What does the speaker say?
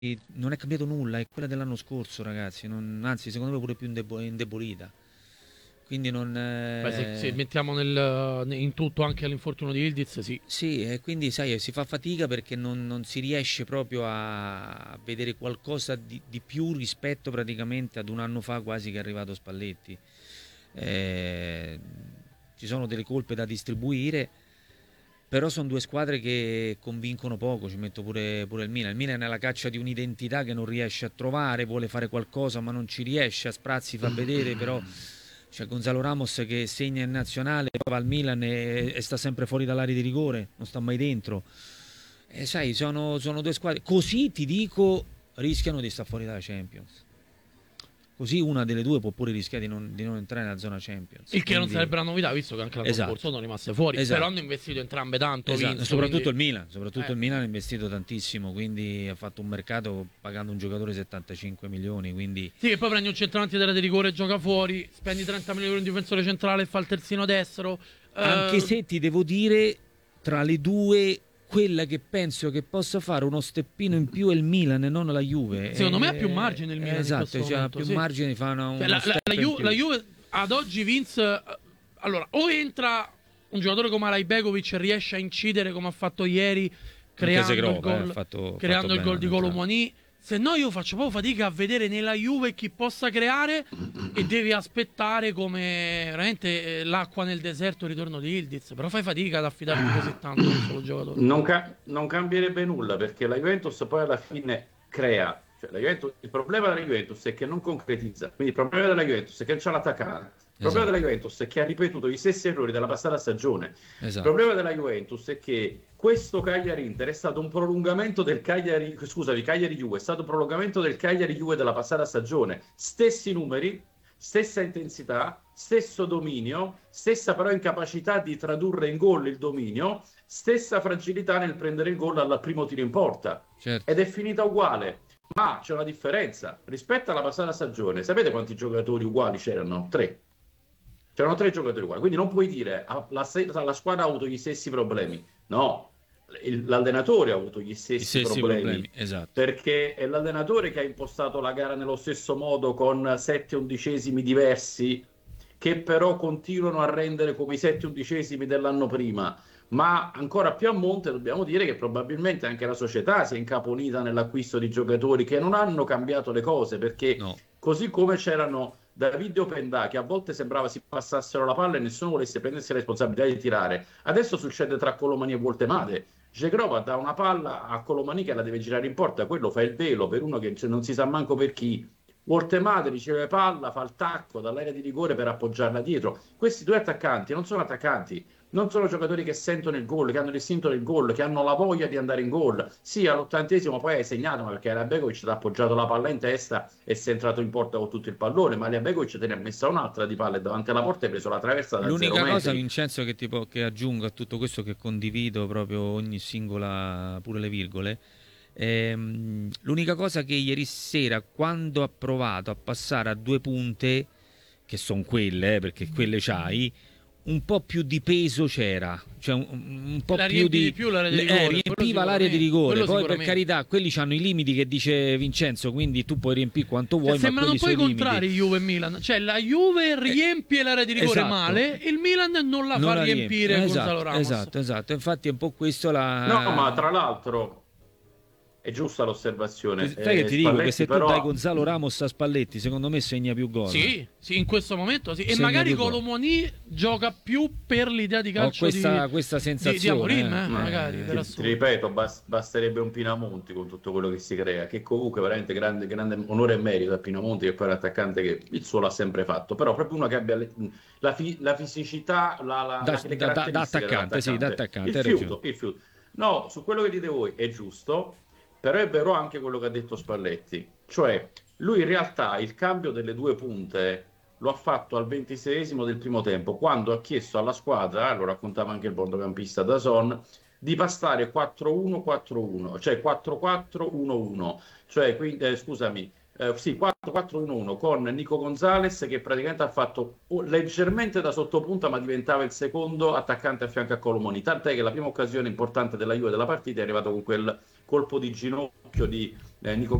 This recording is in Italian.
non è cambiato nulla, è quella dell'anno scorso, ragazzi. Anzi, secondo me pure più indebolita. Quindi non. Beh, se mettiamo in tutto anche l'infortunio di Yildiz, sì. Sì, e quindi sai, si fa fatica perché non si riesce proprio a vedere qualcosa di più rispetto praticamente ad un anno fa quasi che è arrivato Spalletti. Eh, Ci sono delle colpe da distribuire, però sono due squadre che convincono poco, ci metto pure il Milan. Il Milan è nella caccia di un'identità che non riesce a trovare, vuole fare qualcosa ma non ci riesce, a sprazzi fa vedere, però c'è Gonzalo Ramos che segna in nazionale, poi va al Milan e sta sempre fuori dall'area di rigore, non sta mai dentro. E sai, sono due squadre, così ti dico, rischiano di stare fuori dalla Champions. Così una delle due può pure rischiare di non entrare nella zona Champions. Il che non sarebbe una novità, visto che anche l'anno scorso sono rimaste fuori. Però hanno investito entrambe tanto. Vinto, soprattutto il Milan. Il Milan ha investito tantissimo, quindi ha fatto un mercato pagando un giocatore 75 milioni. Quindi. Sì, e poi prendi un centravanti dell'area di rigore e gioca fuori, spendi 30 milioni per un difensore centrale e fa il terzino destro. Anche se ti devo dire, tra le due, quella che penso che possa fare uno steppino in più è il Milan e non la Juve. Secondo me ha più margine il Milan. Esatto, cioè, ha più margine di fare la Juve ad oggi, Vince, allora, o entra un giocatore come Alay Begovic e riesce a incidere come ha fatto ieri, creando il gol di Colomoni. Se no io faccio proprio fatica a vedere nella Juve chi possa creare e devi aspettare come veramente l'acqua nel deserto il ritorno di Yildiz. Però fai fatica ad affidarti così tanto a un solo giocatore. Non cambierebbe nulla perché la Juventus poi alla fine crea. Cioè, il problema della Juventus è che non concretizza. Quindi il problema della Juventus è che non c'è l'attaccante. Il problema della Juventus è che ha ripetuto gli stessi errori della passata stagione. Il problema della Juventus è che questo Cagliari-Inter è stato un prolungamento del Cagliari-Juve, è stato un prolungamento del Cagliari-Juve della passata stagione. Stessi numeri, stessa intensità, stesso dominio, stessa però incapacità di tradurre in gol il dominio, stessa fragilità nel prendere il gol al primo tiro in porta. Certo. Ed è finita uguale. Ma c'è una differenza. Rispetto alla passata stagione, sapete quanti giocatori uguali c'erano? 3. C'erano 3 giocatori uguali, quindi non puoi dire la squadra ha avuto gli stessi problemi. No, l'allenatore ha avuto gli stessi problemi. Esatto. Perché è l'allenatore che ha impostato la gara nello stesso modo con 7 undicesimi diversi, che però continuano a rendere come i 7 undicesimi dell'anno prima. Ma ancora più a monte dobbiamo dire che probabilmente anche la società si è incaponita nell'acquisto di giocatori che non hanno cambiato le cose, perché così come c'erano Davide Opendà, che a volte sembrava si passassero la palla e nessuno volesse prendersi la responsabilità di tirare, adesso succede tra Colomani e Voltemade. Gegrova dà una palla a Colomani che la deve girare in porta, quello fa il velo per uno che non si sa manco per chi. Voltemade riceve palla, fa il tacco dall'area di rigore per appoggiarla dietro. Questi due attaccanti non sono attaccanti, non sono giocatori che sentono il gol, che hanno l'istinto del gol, che hanno la voglia di andare in gol. Sì, all'80° poi hai segnato, ma perché Alay Begovic ti ha appoggiato la palla in testa e sei entrato in porta con tutto il pallone, ma Alay Begovic te ne ha messa un'altra di palle davanti alla porta e hai preso la traversa da 0 metri. L'unica cosa, Vincenzo, che aggiungo a tutto questo, che condivido proprio ogni singola, pure le virgole, l'unica cosa che ieri sera, quando ha provato a passare a 2 punte, che sono quelle, perché quelle c'hai, un po' più di peso c'era, cioè un po' più di riempiva l'area di rigore. Poi per carità, quelli hanno i limiti che dice Vincenzo, quindi tu puoi riempire quanto vuoi, sembrano ma poi contrari Juve e Milan, cioè la Juve riempie l'area di rigore male, il Milan non la fa riempire Gonzalo Ramos. Esatto, infatti è un po' questo la... No, ma tra l'altro è giusta l'osservazione. Sai che ti dico che se però... tu dai Gonzalo Ramos a Spalletti, secondo me segna più gol. Sì, in questo momento sì. E magari Colomoni gioca più per l'idea di calcio questa sensazione di Amorim, magari. Ti ripeto, basterebbe un Pinamonti con tutto quello che si crea, che comunque veramente grande onore e merito a Pinamonti, che poi è un attaccante che il suo l'ha sempre fatto, però proprio uno che abbia la fisicità, da attaccante. Il fiuto. No, su quello che dite voi è giusto. Però è vero anche quello che ha detto Spalletti, cioè lui in realtà il cambio delle 2 punte lo ha fatto al 26esimo del primo tempo, quando ha chiesto alla squadra, lo raccontava anche il bordocampista Dazon, di passare 4-1-4-1, cioè 4-4-1-1, cioè quindi, 4-4-1-1 con Nico Gonzalez che praticamente ha fatto leggermente da sottopunta, ma diventava il secondo attaccante a fianco a Colomoni, tant'è che la prima occasione importante della Juve della partita è arrivata con colpo di ginocchio di Nico